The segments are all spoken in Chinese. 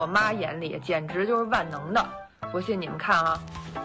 我妈眼里简直就是万能的，不信你们看啊。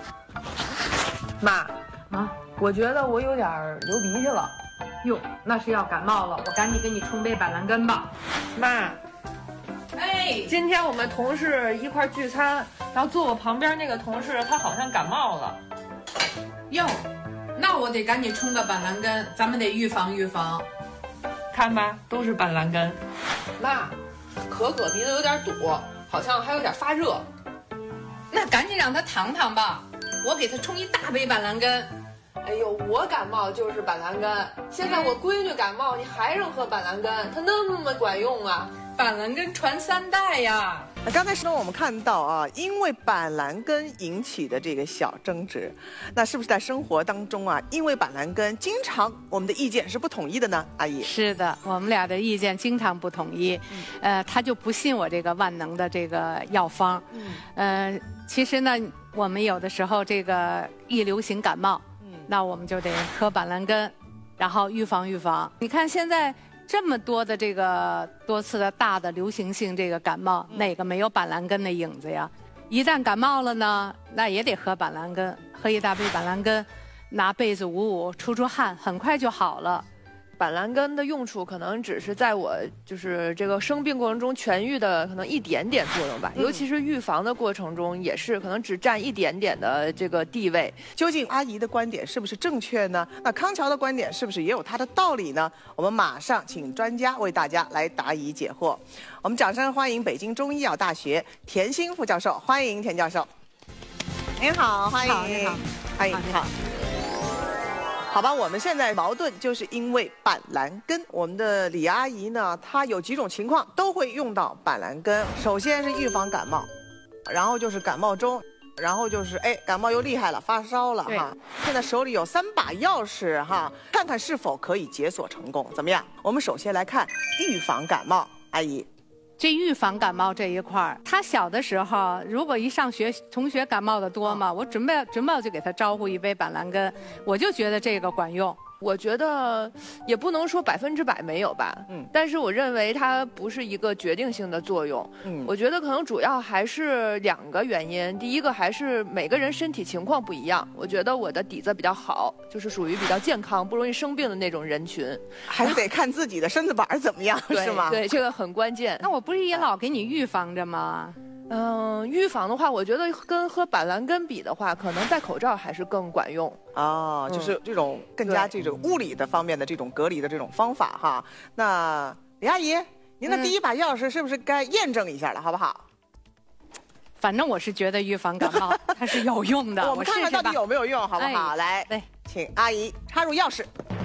妈，我觉得我有点流鼻涕了。 哟，那是要感冒了，我赶紧给你冲杯板蓝根吧。 妈， 哎， 今天我们同事一块聚餐，然后坐我旁边那个同事他好像感冒了。 哟，那我得赶紧冲个板蓝根，咱们得预防预防。 看吧，都是板蓝根。妈，可可鼻子有点堵，好像还有点发热。 那赶紧让他躺躺吧，我给他冲一大杯板蓝根。 哎呦，我感冒就是板蓝根，现在我闺女感冒，你还让喝板蓝根，它那么管用啊！ 板蓝根传3代呀。 刚才呢，我们看到啊，因为板蓝根引起的这个小争执，那是不是在生活当中啊，因为板蓝根经常我们的意见是不统一的呢？阿姨， 是的，我们俩的意见经常不统一。他就不信我这个万能的这个药方。其实呢，我们有的时候这个一流行感冒，那我们就得喝板蓝根，然后预防预防。你看现在这么多的这个多次的大的流行性这个感冒，哪个没有板蓝根的影子呀？一旦感冒了呢，那也得喝板蓝根，喝一大杯板蓝根，拿被子捂捂，出汗，很快就好了。 板蓝根的用处可能只是在我就是这个生病过程中痊愈的可能一点点作用吧，尤其是预防的过程中也是可能只占一点点的这个地位。 究竟阿姨的观点是不是正确呢？那康桥的观点是不是也有它的道理呢？我们马上请专家为大家来答疑解惑。我们掌声欢迎北京中医药大学田心副教授，欢迎田教授。您好，欢迎， 您好， 欢迎，你好。好吧，我们现在矛盾就是因为板蓝根。我们的李阿姨呢，她有几种情况都会用到板蓝根。首先是预防感冒，然后就是感冒中，然后就是感冒又厉害了，发烧了哈。现在手里有3把钥匙哈，看看是否可以解锁成功，怎么样？我们首先来看预防感冒，阿姨。 这预防感冒这一块儿，他小的时候如果一上学，同学感冒的多嘛，我准备就给他招呼一杯板蓝根，我就觉得这个管用。 我觉得也不能说100%没有吧，但是我认为它不是一个决定性的作用。我觉得可能主要还是2个原因，第一个还是每个人身体情况不一样。我觉得我的底子比较好，就是属于比较健康、不容易生病的那种人群， 还是得看自己的身子板怎么样，是吗？ 对，这个很关键。 那我不是也老给你预防着吗？ 预防的话，我觉得跟喝板蓝根比的话，可能戴口罩还是更管用。 哦，就是这种更加这种物理的方面的这种隔离的这种方法哈。那李阿姨，您的第一把钥匙是不是该验证一下了，好不好？ 反正我是觉得预防感冒它是有用的， 我们看看到底有没有用，好不好？来，请阿姨插入钥匙。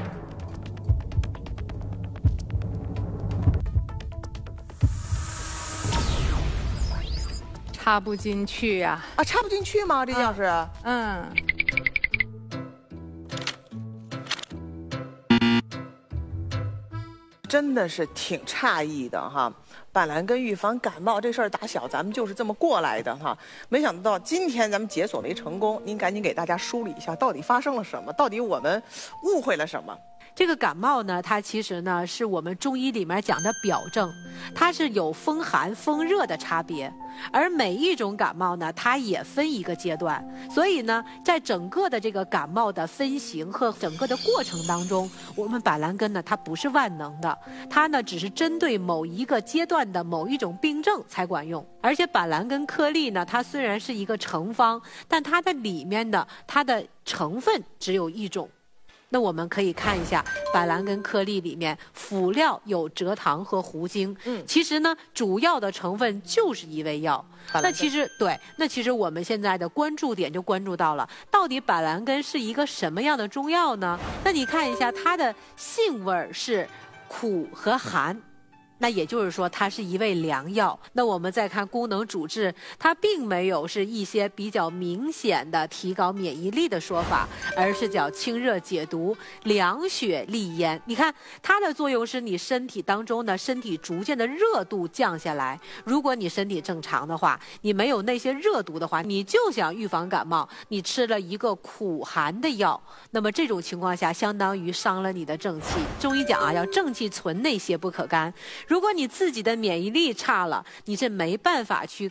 插不进去呀！ 啊，插不进去吗？这钥匙？真的是挺诧异的哈。板蓝根预防感冒这事儿，打小咱们就是这么过来的哈。没想到今天咱们解锁没成功，您赶紧给大家梳理一下，到底发生了什么？到底我们误会了什么？ 这个感冒呢，它其实呢是我们中医里面讲的表症，它是有风寒、风热的差别，而每一种感冒呢，它也分一个阶段。所以呢，在整个的这个感冒的分型和整个的过程当中，我们板蓝根呢，它不是万能的，它呢只是针对某一个阶段的某一种病症才管用。而且板蓝根颗粒呢，它虽然是一个成方，但它的里面的它的成分只有一种。那我们可以看一下板蓝根颗粒里面辅料有蔗糖和胡精，其实呢主要的成分就是一味药。那其实我们现在的关注点就关注到了，到底板蓝根是一个什么样的中药呢？那你看一下它的性味是苦和寒。那也就是说，它是一味良药。那我们再看功能主治，它并没有是一些比较明显的提高免疫力的说法，而是叫清热解毒、凉血利咽。你看它的作用是你身体当中的身体逐渐的热度降下来。如果你身体正常的话，你没有那些热毒的话，你就想预防感冒，你吃了一个苦寒的药，那么这种情况下相当于伤了你的正气。中医讲啊，要正气存内，邪不可干。 如果你自己的免疫力差了，你是没办法去